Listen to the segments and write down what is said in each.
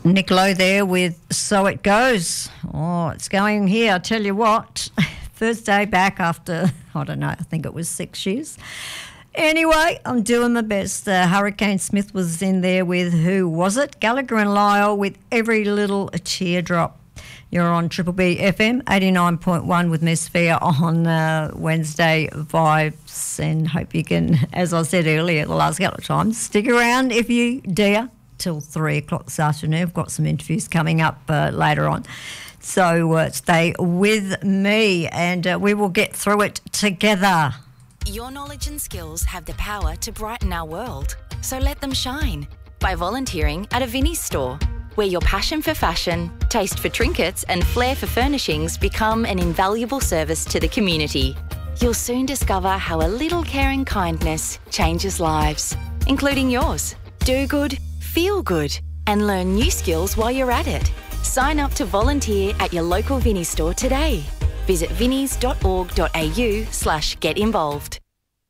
Nick Lowe there with So It Goes. Oh, it's going here. I tell you what, Thursday back after, I don't know, I think it was 6 years. Anyway, I'm doing my best. Hurricane Smith was in there with Who Was It? Gallagher and Lyle with Every Little Teardrop. You're on Triple B FM 89.1 with Miss Fair on Wednesday Vibes, and hope you can, as I said earlier the last couple of times, stick around if you dare till 3 o'clock this afternoon. I've got some interviews coming up later on. So stay with me and we will get through it together. Your knowledge and skills have the power to brighten our world, so let them shine by volunteering at a Vinnie's store, where your passion for fashion, taste for trinkets and flair for furnishings become an invaluable service to the community. You'll soon discover how a little care and kindness changes lives, including yours. Do good, feel good, and learn new skills while you're at it. Sign up to volunteer at your local Vinnie's store today. Visit vinnies.org.au/get involved.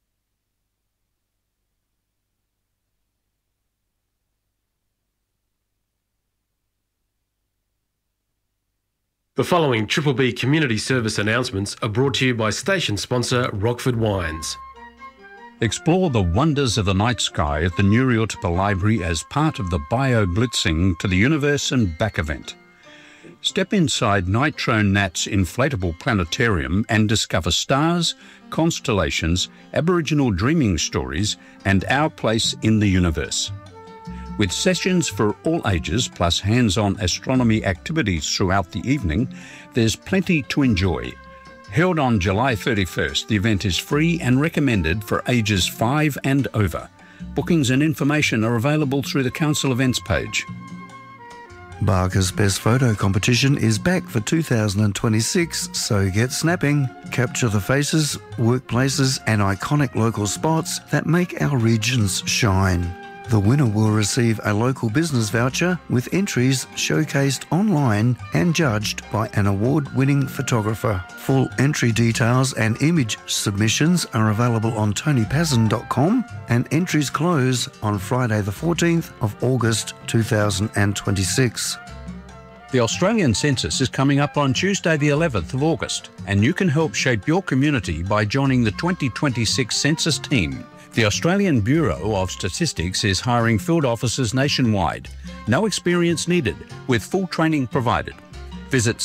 The following Triple B community service announcements are brought to you by station sponsor Rockford Wines. Explore the wonders of the night sky at the Nuriotpa Library as part of the Bio-Blitzing to the Universe and Back event. Step inside Nitro Nat's inflatable planetarium and discover stars, constellations, Aboriginal dreaming stories, and our place in the universe. With sessions for all ages plus hands-on astronomy activities throughout the evening, there's plenty to enjoy. Held on July 31st, the event is free and recommended for ages 5 and over. Bookings and information are available through the Council Events page. Barker's Best Photo Competition is back for 2026, so get snapping. Capture the faces, workplaces and iconic local spots that make our regions shine. The winner will receive a local business voucher with entries showcased online and judged by an award-winning photographer. Full entry details and image submissions are available on tonypazin.com, and entries close on Friday the 14th of August 2026. The Australian Census is coming up on Tuesday the 11th of August, and you can help shape your community by joining the 2026 Census team. The Australian Bureau of Statistics is hiring field officers nationwide. No experience needed, with full training provided. Visit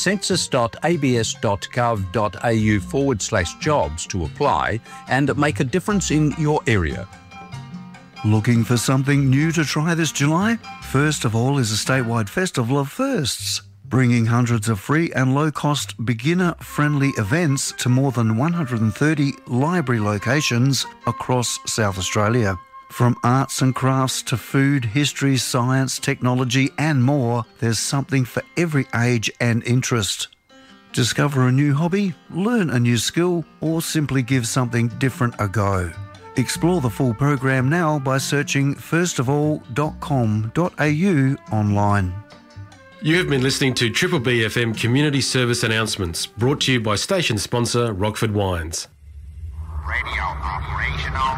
census.abs.gov.au/jobs to apply and make a difference in your area. Looking for something new to try this July? First of all is a statewide festival of firsts, bringing hundreds of free and low-cost, beginner-friendly events to more than 130 library locations across South Australia. From arts and crafts to food, history, science, technology and more, there's something for every age and interest. Discover a new hobby, learn a new skill, or simply give something different a go. Explore the full program now by searching firstofall.com.au online. You have been listening to Triple B FM community service announcements brought to you by station sponsor Rockford Wines. Radio operational.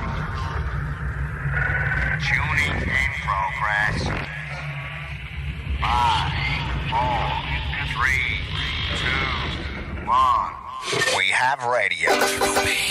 Tuning in progress. 5, 4, 3, 2, 1. We have radio.